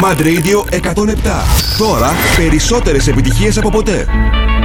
Mad Radio 107. Τώρα περισσότερες επιτυχίες από ποτέ.